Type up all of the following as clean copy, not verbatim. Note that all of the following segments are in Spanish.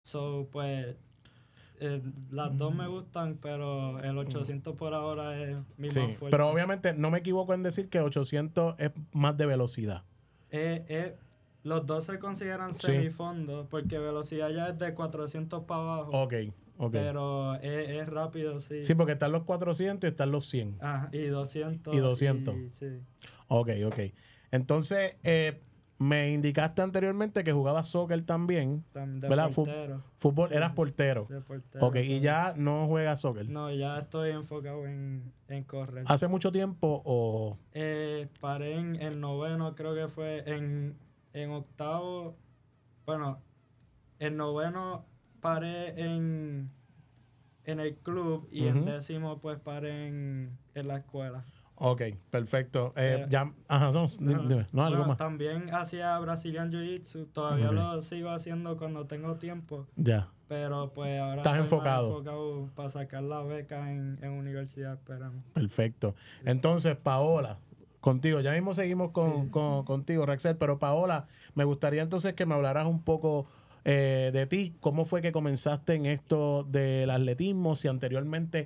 So, pues, las dos me gustan, pero el 800 por ahora es mi Sí, más fuerte. pero obviamente no me equivoco en decir que 800 es más de velocidad. Los dos se consideran Sí. semifondo, porque velocidad ya es de 400 para abajo. Ok. Pero es rápido, sí. Sí, porque están los 400 y están los 100. Y 200. Y 200. Sí. Ok. Entonces, me indicaste anteriormente que jugabas soccer también, De ¿verdad? portero. Fútbol, Sí, eras portero. de portero. Ok, y sí. ya no juegas soccer. No, ya estoy enfocado en correr. ¿Hace mucho tiempo o...? Paré en noveno, creo que fue en octavo. Bueno, en noveno paré en el club y en décimo pues paré en la escuela. Ok, perfecto. Pero- Ya, ajá, dime. No, algo Bueno, más. también hacía Brazilian Jiu-Jitsu, todavía Ok. lo sigo haciendo cuando tengo tiempo, Ya. pero pues ahora Estás estoy más enfocado. enfocado para sacar la beca en universidad, esperamos. Perfecto. Entonces, Paola, contigo, ya mismo seguimos Sí. contigo, Rexel, pero Paola, me gustaría entonces que me hablaras un poco de ti, cómo fue que comenzaste en esto del atletismo, si anteriormente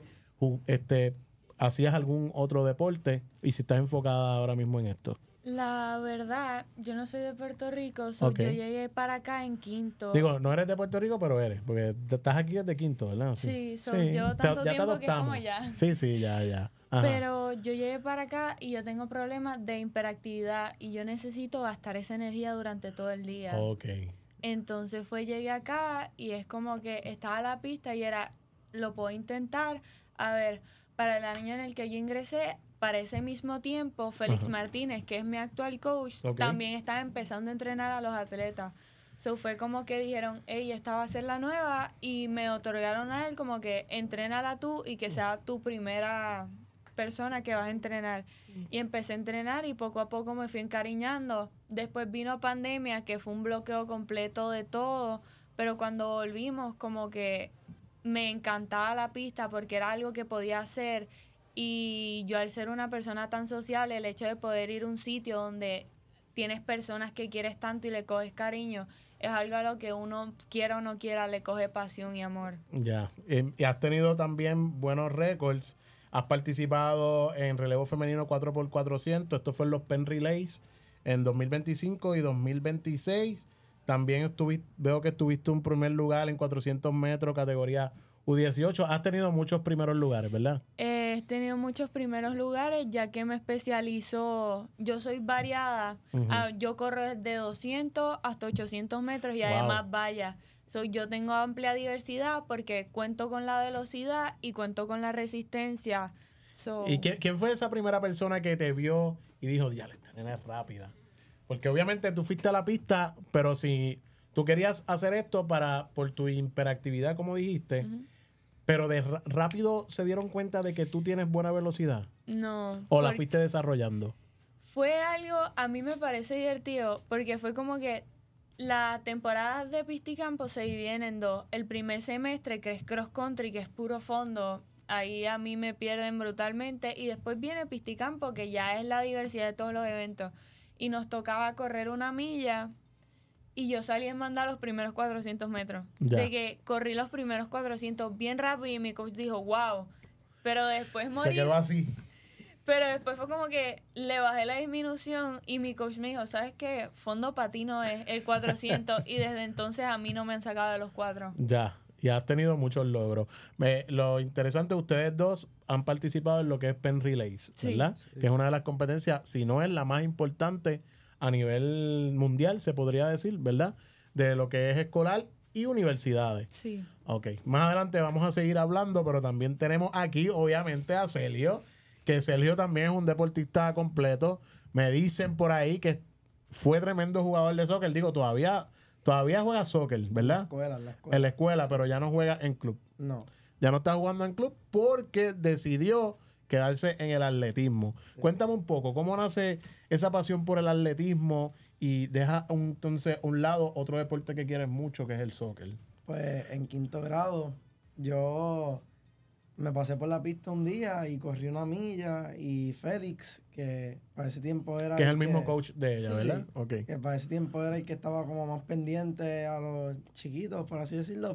hacías algún otro deporte y si estás enfocada ahora mismo en esto. La verdad, yo no soy de Puerto Rico, so Ok. yo llegué para acá en quinto. Digo, no eres de Puerto Rico, pero eres, porque estás aquí desde quinto, ¿verdad? Sí, llevo tanto Ya te tiempo que es como adoptamos. ya. Sí, ya. Ajá. Pero yo llegué para acá y yo tengo problemas de hiperactividad y yo necesito gastar esa energía durante todo el día. Ok. Entonces llegué acá y es como que estaba la pista y era, lo puedo intentar. A ver, para el año en el que yo ingresé, para ese mismo tiempo, Félix Martínez, que es mi actual coach, también estaba empezando a entrenar a los atletas. So fue como que dijeron, hey, esta va a ser la nueva, y me otorgaron a él como que entrénala tú y que sea tu primera persona que vas a entrenar. Y empecé a entrenar y poco a poco me fui encariñando. Después vino pandemia, que fue un bloqueo completo de todo, pero cuando volvimos como que me encantaba la pista porque era algo que podía hacer, y yo al ser una persona tan sociable, el hecho de poder ir a un sitio donde tienes personas que quieres tanto y le coges cariño, es algo a lo que uno quiera o no quiera le coge pasión y amor. Ya. Y has tenido también buenos récords. Has participado en relevo femenino 4x400. Esto fue en los Penn Relays en 2025 y 2026. También veo que estuviste un primer lugar en 400 metros, categoría U18. Has tenido muchos primeros lugares, ¿verdad? He tenido muchos primeros lugares ya que me especializo, yo soy variada. Yo corro desde 200 hasta 800 metros y además vallas. Yo tengo amplia diversidad porque cuento con la velocidad y cuento con la resistencia. ¿Y quién fue esa primera persona que te vio y dijo, diale, esta nena es rápida? Porque obviamente tú fuiste a la pista, pero si tú querías hacer esto por tu hiperactividad, como dijiste, pero rápido se dieron cuenta de que tú tienes buena velocidad. No. ¿O la fuiste desarrollando? Fue algo, a mí me parece divertido, porque fue como que la temporada de pista y campo se dividen en dos. El primer semestre, que es cross country, que es puro fondo, ahí a mí me pierden brutalmente. Y después viene pista y campo, que ya es la diversidad de todos los eventos. Y nos tocaba correr una milla y yo salí en mandar los primeros 400 metros. Ya. De que corrí los primeros 400 bien rápido y mi coach dijo, wow. Pero después morí. Se quedó así. Pero después fue como que le bajé la disminución y mi coach me dijo, ¿sabes qué? Fondo para ti no es el 400, y desde entonces a mí no me han sacado de los 4. Ya, y has tenido muchos logros. Lo interesante, ustedes dos han participado en lo que es Penn Relays, ¿verdad? Sí. Que es una de las competencias, si no es la más importante a nivel mundial, se podría decir, ¿verdad? De lo que es escolar y universidades. Sí. Ok, más adelante vamos a seguir hablando, pero también tenemos aquí, obviamente, a Celio, que Celio también es un deportista completo. Me dicen por ahí que fue tremendo jugador de soccer. Digo, todavía juega soccer, ¿verdad? En la escuela, sí. pero ya no juega en club. No. Ya no está jugando en club porque decidió quedarse en el atletismo. Sí. Cuéntame un poco, ¿cómo nace esa pasión por el atletismo y deja entonces a un lado otro deporte que quieres mucho, que es el soccer? Pues en quinto grado yo me pasé por la pista un día y corrí una milla y Félix, que para ese tiempo era Que es el mismo coach de ella, sí, ¿verdad? sí, Ok. que para ese tiempo era el que estaba como más pendiente a los chiquitos, por así decirlo,